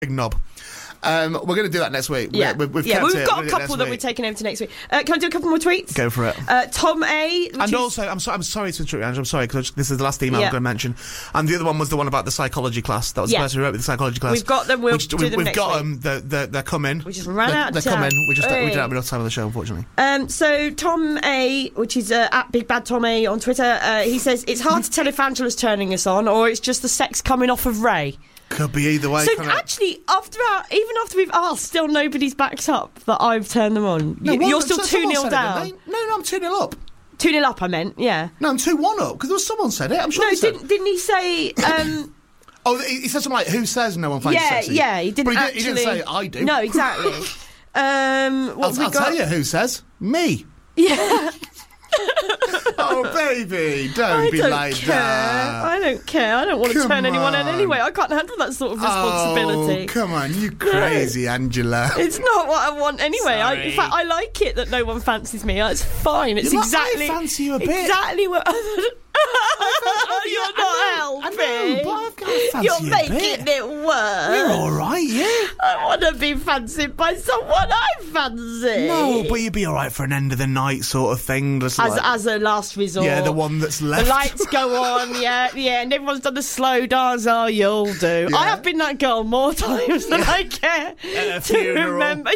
big knob. We're going to do that next week. Yeah, we've got a couple that we're taking over to next week. Can I do a couple more tweets? Go for it. Tom A. And also, I'm sorry to interrupt, Andrew. I'm sorry, because this is the last email I'm going to mention. And the other one was the one about the psychology class. That was the person who wrote with the psychology class. We've got them. We'll do them we've next got week. them. They're coming. We just ran out of time. They're coming. We didn't have enough time on the show, unfortunately. So Tom A, which is at Big Bad Tom A on Twitter, he says, it's hard to tell if Angela's turning us on or it's just the sex coming off of Ray. Could be either way. So actually, even after we've asked, still nobody's backed up that I've turned them on. No, you're still 2-0 down. No, I'm 2-0 up. 2-0 up, I meant, yeah. No, I'm 2-1 up, because there was someone said it. I'm sure didn't he say... Oh, he said something like, who says no one finds it sexy? Yeah, he didn't but he didn't say, I do. No, exactly. I'll tell you who says. Me. Yeah. Oh, baby, don't be like that. I don't care. I don't want to turn anyone on anyway. I can't handle that sort of responsibility. Oh, come on, you crazy Angela. It's not what I want anyway. In fact, I like it that no one fancies me. It's fine. It's exactly... I fancy you a bit. Exactly what... You're not helping. I know, but I've got to fancy You're making it worse. You're all right, yeah. I want to be fancied by someone I fancy. No, but you'd be all right for an end of the night sort of thing. Just as a last resort. Yeah, the one that's left. The lights go on, yeah, and everyone's done the slow dance. Oh, you'll do. Yeah. I have been that girl more times than I care to remember.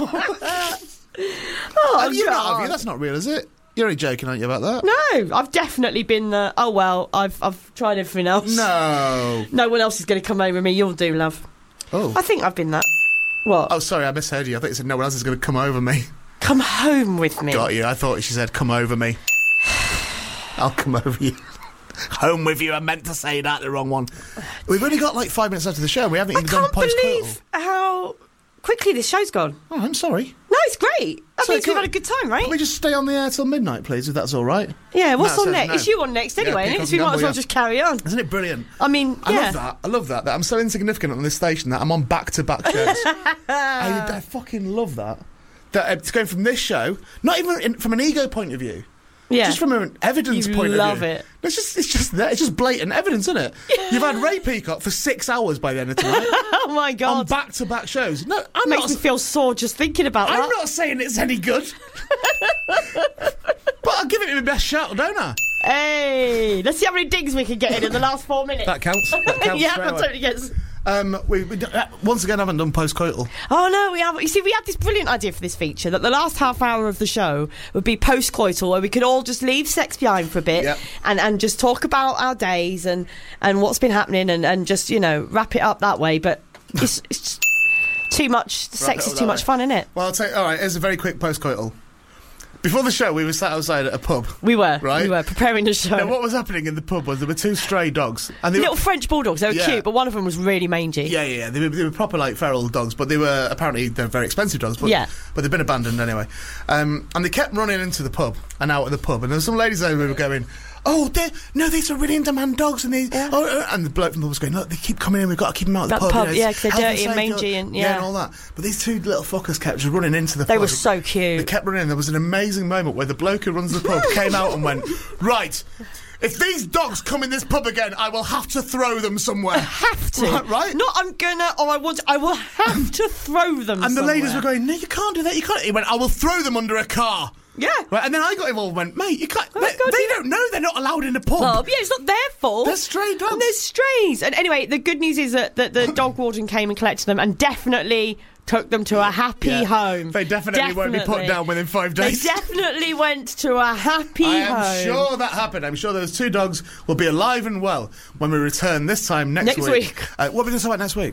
Oh, you not, have you? That's not real, is it? You're only joking, aren't you, about that? No, I've definitely been the... Oh, well, I've tried everything else. No. No one else is going to come over me. You'll do, love. Oh. I think I've been that. What? Oh, sorry, I misheard you. I thought you said no one else is going to come over me. Come home with me. Got you. I thought she said come over me. I'll come over you. Home with you. I meant to say that, the wrong one. We've only got like 5 minutes left of the show. We haven't even done post-coital. I can't believe how quickly this show's gone. Oh, I'm sorry. No, it's great. That means we've had a good time, right? Can we just stay on the air till midnight, please, if that's all right? Yeah, what's on next? It's you on next anyway, isn't it? So we might as well just carry on. Isn't it brilliant? I mean, I love that I'm so insignificant on this station that I'm on back-to-back shows. I fucking love that. That it's going from this show, not even from an ego point of view. Yeah. Just from an evidence point of view. Love it. It's just there. It's just blatant evidence, isn't it? You've had Ray Peacock for 6 hours by the end of tonight. Oh my God. On back-to-back shows. No, makes me feel sore just thinking about that. I'm not saying it's any good. But I'll give it my best shot, don't I? Hey, let's see how many dings we can get in the last 4 minutes. That counts. That counts. Yeah, that totally gets... we once again haven't done post-coital. Oh no, we haven't. You see, we had this brilliant idea for this feature that the last half hour of the show would be post-coital, where we could all just leave sex behind for a bit and just talk about our days and what's been happening and just, you know, wrap it up that way. But it's just too much. Sex is too much fun, isn't it? Well, I'll tell you, all right, here's a very quick post-coital. Before the show, we were sat outside at a pub. We were. Right? We were preparing the show. Now, what was happening in the pub was there were 2 stray dogs. And little French bulldogs. They were cute, but one of them was really mangy. Yeah. They were proper, like, feral dogs, but they were, apparently, they're very expensive dogs. But, but they've been abandoned anyway. And they kept running into the pub and out of the pub. And there were some ladies there who were going, oh, these are really in-demand dogs. And and the bloke from the pub was going, look, they keep coming in, we've got to keep them out of the pub. Yeah, because they're dirty and mangy. And all that. But these 2 little fuckers kept just running into the pub. They were so cute. They kept running in. There was an amazing moment where the bloke who runs the pub came out and went, right, if these dogs come in this pub again, I will have to throw them somewhere. I have to. Right? Not I'm gonna, or I want to, I will have to throw them and somewhere. The ladies were going, no, you can't do that, you can't. He went, I will throw them under a car. Yeah. Right, and then I got involved and went, mate, you can't. They don't know they're not allowed in a pub. Yeah, it's not their fault. They're stray dogs. And they're strays. And anyway, the good news is that the dog warden came and collected them and definitely took them to a happy home. They definitely won't be put down within 5 days. They definitely went to a happy home. I am sure that happened. I'm sure those 2 dogs will be alive and well when we return this time next week. What are we going to talk about next week?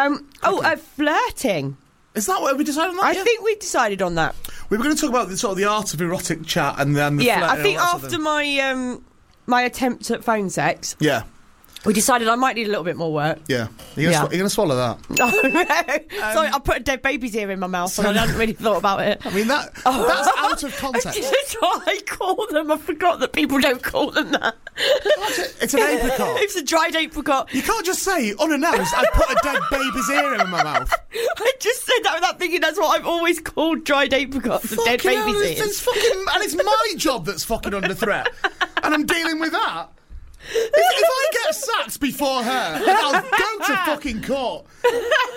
Flirting. Is that what we decided on that? I think we decided on that. We were going to talk about the art of erotic chat and then the I think after my attempt at phone sex. Yeah. We decided I might need a little bit more work. Yeah. You're going to swallow that? Oh, no. Sorry, I put a dead baby's ear in my mouth and I hadn't really thought about it. I mean, that's out of context. That's what I call them. I forgot that people don't call them that. It's an apricot. It's a dried apricot. You can't just say, unannounced, I put a dead baby's ear in my mouth. I just said that without thinking that's what I've always called dried apricots, a dead baby's ear. And it's my job that's fucking under threat. And I'm dealing with that. If I get sacked before her, I'll go to fucking court.